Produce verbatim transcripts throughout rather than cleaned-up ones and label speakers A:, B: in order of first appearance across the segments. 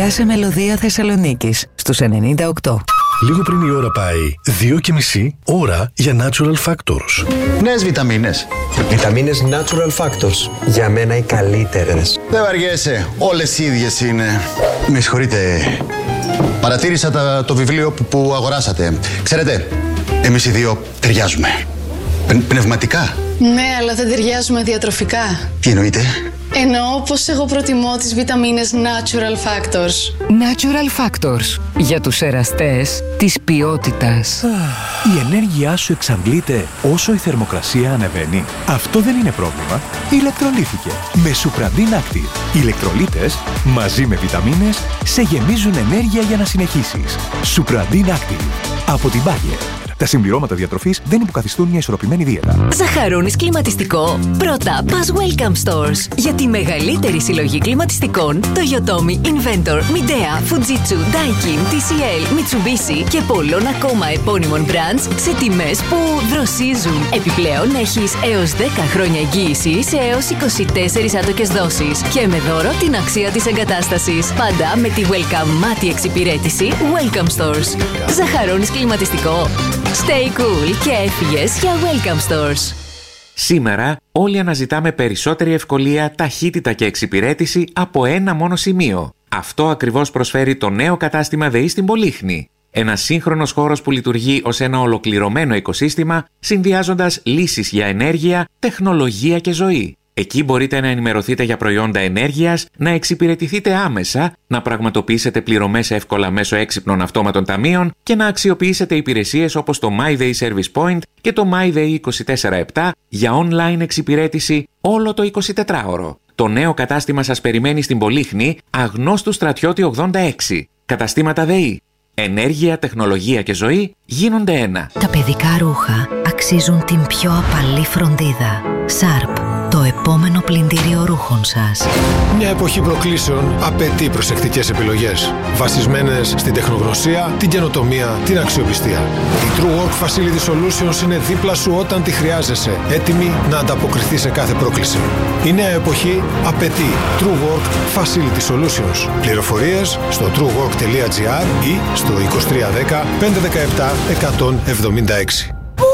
A: Σκάσε Μελωδία Θεσσαλονίκης στους ενενήντα οκτώ.
B: Λίγο πριν η ώρα πάει δύο και μισή ώρα για Natural Factors.
C: Νέες βιταμίνες.
D: Βιταμίνες Natural Factors. Για μένα οι καλύτερες.
C: Δεν βαριέσαι. Όλες οι ίδιες είναι. Με συγχωρείτε. Παρατήρησα τα, το βιβλίο που, που αγοράσατε. Ξέρετε, εμείς οι δύο ταιριάζουμε. Πν, πνευματικά.
E: Ναι, αλλά δεν ταιριάζουμε διατροφικά.
C: Τι εννοείτε?
E: Εννοώ πως εγώ προτιμώ τις βιταμίνες Natural Factors.
A: Natural Factors. Για τους εραστές της ποιότητας.
F: Η ενέργειά σου εξαντλείται όσο η θερμοκρασία ανεβαίνει. Αυτό δεν είναι πρόβλημα. Ηλεκτρολύθηκε με Supradin Active. Οι ηλεκτρολίτες μαζί με βιταμίνες σε γεμίζουν ενέργεια για να συνεχίσεις. Supradin Active. Από την Bayer. Τα συμπληρώματα διατροφής δεν υποκαθιστούν μια ισορροπημένη δίαιτα.
G: Ζαχαρώνεις κλιματιστικό? Πρώτα πας Welcome Stores. Για τη μεγαλύτερη συλλογή κλιματιστικών, Toyotomi, Inventor, Midea, Fujitsu, Daikin, τι σι ελ, Mitsubishi και πολλών ακόμα επώνυμων brands σε τιμές που δροσίζουν. Επιπλέον έχεις έως δέκα χρόνια εγγύηση σε έως είκοσι τέσσερις άτοκες δόσεις και με δώρο την αξία της εγκατάστασης. Πάντα με τη Welcome μάτι εξυπηρέτηση Welcome Stores. Ζαχαρώνεις κλιματιστικό? Stay cool και έφυγες για Welcome Stores.
H: Σήμερα όλοι αναζητάμε περισσότερη ευκολία, ταχύτητα και εξυπηρέτηση από ένα μόνο σημείο. Αυτό ακριβώς προσφέρει το νέο κατάστημα ΔΕΗ στην Πολύχνη. Ένας σύγχρονος χώρος που λειτουργεί ως ένα ολοκληρωμένο οικοσύστημα, συνδυάζοντας λύσεις για ενέργεια, τεχνολογία και ζωή. Εκεί μπορείτε να ενημερωθείτε για προϊόντα ενέργειας, να εξυπηρετηθείτε άμεσα, να πραγματοποιήσετε πληρωμές εύκολα μέσω έξυπνων αυτόματων ταμείων και να αξιοποιήσετε υπηρεσίες όπως το MyDay Service Point και το MyDay είκοσι τέσσερα επτά για online εξυπηρέτηση όλο το εικοσιτετράωρο. Το νέο κατάστημα σας περιμένει στην Πολύχνη, Αγνώστου Στρατιώτη ογδόντα έξι. Καταστήματα ΔΕΗ. Ενέργεια, τεχνολογία και ζωή γίνονται ένα.
I: Τα παιδικά ρούχα αξίζουν την πιο απαλή φροντίδα. Sharp. Το επόμενο πλυντήριο ρούχων σας.
J: Μια εποχή προκλήσεων απαιτεί προσεκτικές επιλογές, βασισμένες στην τεχνογνωσία, την καινοτομία, την αξιοπιστία. Η True Work Facility Solutions είναι δίπλα σου όταν τη χρειάζεσαι, έτοιμη να ανταποκριθεί σε κάθε πρόκληση. Η νέα εποχή απαιτεί True Work Facility Solutions. Πληροφορίες στο truework τελεία gr ή στο είκοσι τρία δέκα πεντακόσια δεκαεπτά εκατόν εβδομήντα έξι.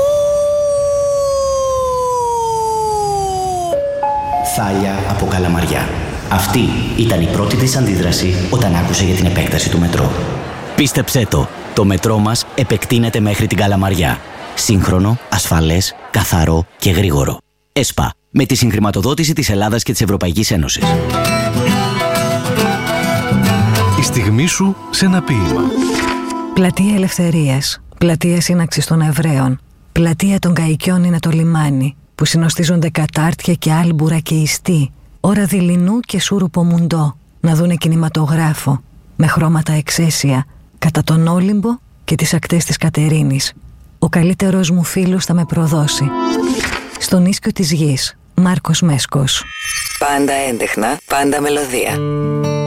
K: Θάλια από Καλαμαριά. Αυτή ήταν η πρώτη της αντίδραση όταν άκουσε για την επέκταση του μετρό. Πίστεψέ το, το μετρό μας επεκτείνεται μέχρι την Καλαμαριά. Σύγχρονο, ασφαλές, καθαρό και γρήγορο. ΕΣΠΑ, με τη συγχρηματοδότηση της Ελλάδας και της Ευρωπαϊκής Ένωσης.
B: Η στιγμή σου σε ένα ποίημα.
L: Πλατεία Ελευθερίας, πλατεία σύναξης των Εβραίων, πλατεία των Καϊκιών είναι το λιμάνι, που συνοστίζονται κατάρτια και άλμπουρα και ιστοί, ώρα δειλινού και σούρουπο μουντό, να δούνε κινηματογράφο, με χρώματα εξαίσια, κατά τον Όλυμπο και τις ακτές της Κατερίνης. Ο καλύτερος μου φίλος θα με προδώσει. Στον ίσκιο της γης, Μάρκος Μέσκος.
A: Πάντα έντεχνα, πάντα μελωδία.